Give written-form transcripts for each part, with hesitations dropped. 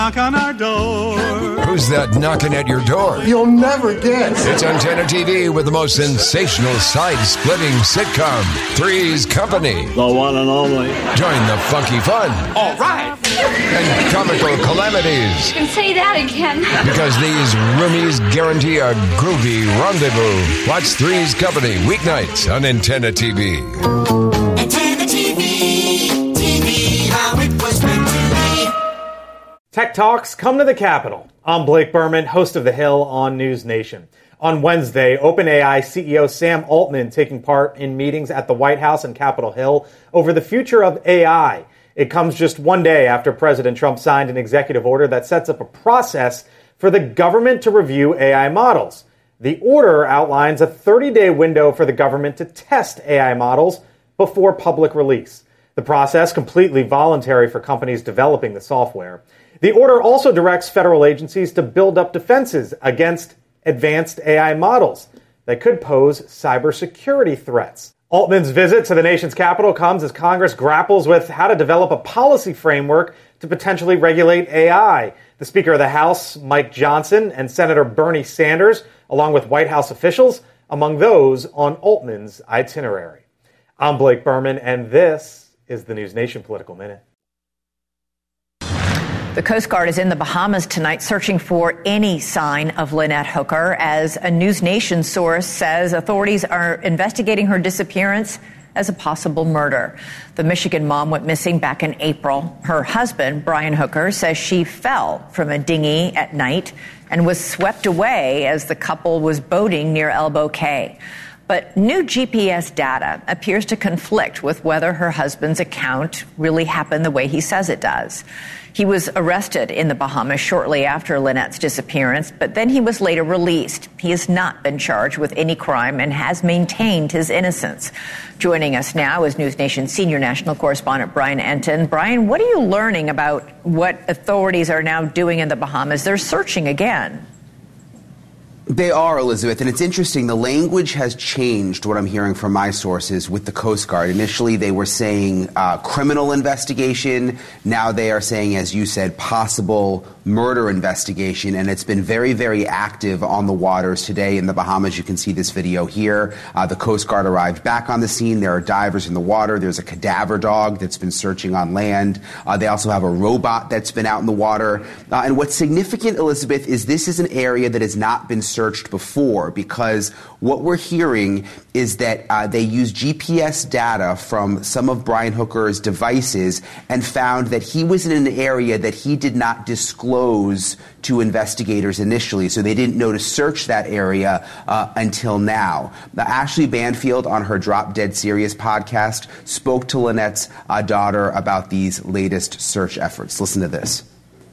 Knock on our door. Who's that knocking at your door? You'll never guess. It's Antenna TV with the most sensational side-splitting sitcom, Three's Company. The one and only. Join the funky fun. All right. And comical calamities. You can say that again. Because these roomies guarantee a groovy rendezvous. Watch Three's Company weeknights on Antenna TV. Antenna TV, TV, how it was meant to be. Tech Talks come to the Capitol. I'm Blake Berman, host of The Hill on News Nation. On Wednesday, OpenAI CEO Sam Altman taking part in meetings at the White House and Capitol Hill over the future of AI. It comes just one day after President Trump signed an executive order that sets up a process for the government to review AI models. The order outlines a 30-day window for the government to test AI models before public release. The process, completely voluntary for companies developing the software. The order also directs federal agencies to build up defenses against advanced AI models that could pose cybersecurity threats. Altman's visit to the nation's capital comes as Congress grapples with how to develop a policy framework to potentially regulate AI. The Speaker of the House, Mike Johnson, and Senator Bernie Sanders, along with White House officials, among those on Altman's itinerary. I'm Blake Berman, and this is the News Nation Political Minute. The Coast Guard is in the Bahamas tonight searching for any sign of Lynette Hooker. As a News Nation source says, authorities are investigating her disappearance as a possible murder. The Michigan mom went missing back in April. Her husband, Brian Hooker, says she fell from a dinghy at night and was swept away as the couple was boating near Elbow Cay. But new GPS data appears to conflict with whether her husband's account really happened the way he says it does. He was arrested in the Bahamas shortly after Lynette's disappearance, but then he was later released. He has not been charged with any crime and has maintained his innocence. Joining us now is News Nation senior national correspondent Brian Entin. Brian, what are you learning about what authorities are now doing in the Bahamas? They're searching again. They are, Elizabeth, and it's interesting. The language has changed, what I'm hearing from my sources, with the Coast Guard. Initially, they were saying criminal investigation. Now they are saying, as you said, possible murder investigation, and it's been very, very active on the waters today in the Bahamas. You can see this video here. The Coast Guard arrived back on the scene. There are divers in the water. There's a cadaver dog that's been searching on land. They also have a robot that's been out in the water. And what's significant, Elizabeth, is this is an area that has not been searched before, because what we're hearing is that they used GPS data from some of Brian Hooker's devices and found that he was in an area that he did not disclose to investigators initially, so they didn't know to search that area until now. Ashley Banfield, on her Drop Dead Serious podcast, spoke to Lynette's daughter about these latest search efforts. Listen to this.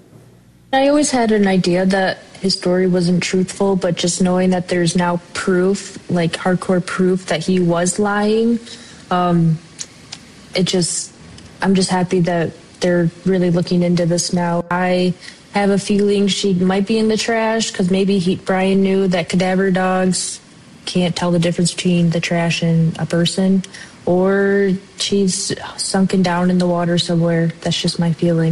I always had an idea that his story wasn't truthful, but just knowing that there's now proof, like hardcore proof that he was lying, I'm just happy that they're really looking into this now. I have a feeling she might be in the trash because maybe Brian knew that cadaver dogs can't tell the difference between the trash and a person, or she's sunken down in the water somewhere. That's just my feeling.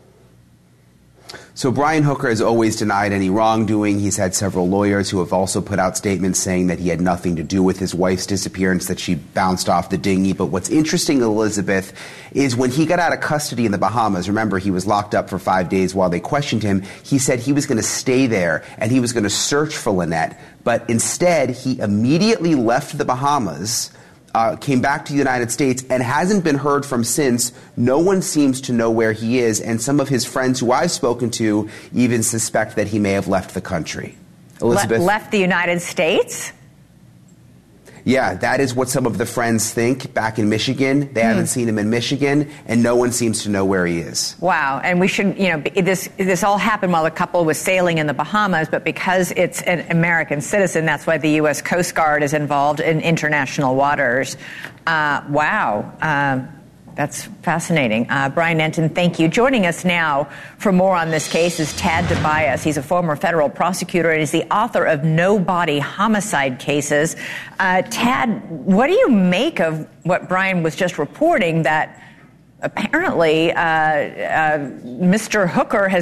So Brian Hooker has always denied any wrongdoing. He's had several lawyers who have also put out statements saying that he had nothing to do with his wife's disappearance, that she bounced off the dinghy. But what's interesting, Elizabeth, is when he got out of custody in the Bahamas, remember, he was locked up for 5 days while they questioned him, he said he was going to stay there and he was going to search for Lynette. But instead, he immediately left the Bahamas, came back to the United States, and hasn't been heard from since. No one seems to know where he is, and some of his friends who I've spoken to even suspect that he may have left the country. Elizabeth? Left the United States? Yeah, that is what some of the friends think back in Michigan. They haven't seen him in Michigan, and no one seems to know where he is. Wow. And we should, this all happened while the couple was sailing in the Bahamas, but because it's an American citizen, that's why the U.S. Coast Guard is involved in international waters. Wow. That's fascinating. Brian Entin, thank you. Joining us now for more on this case is Tad Tobias. He's a former federal prosecutor and is the author of No Body Homicide Cases. Tad, what do you make of what Brian was just reporting, that apparently Mr. Hooker has